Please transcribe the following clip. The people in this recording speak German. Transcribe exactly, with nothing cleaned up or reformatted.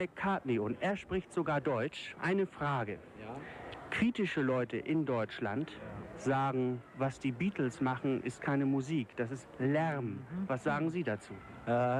McCartney und er spricht sogar Deutsch. Eine Frage. Ja. Kritische Leute in Deutschland sagen, was die Beatles machen, ist keine Musik, das ist Lärm. Was sagen Sie dazu? Äh,